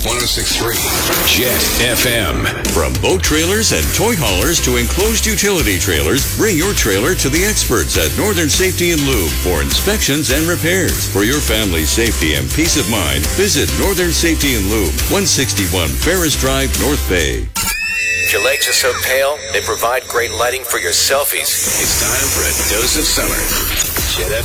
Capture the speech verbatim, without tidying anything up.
one oh six point three Jet F M. From boat trailers and toy haulers to enclosed utility trailers, bring your trailer to the experts at Northern Safety and Lube for inspections and repairs. For your family's safety and peace of mind, visit Northern Safety and Lube, one sixty-one Ferris Drive, North Bay. If your legs are so pale, they provide great lighting for your selfies. It's time for a dose of summer. Jet